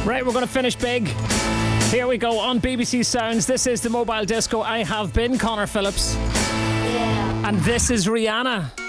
Right, we're going to finish big. Here we go on BBC Sounds. This is the Mobile Disco. I have been Connor Phillips. Yeah. And this is Rihanna.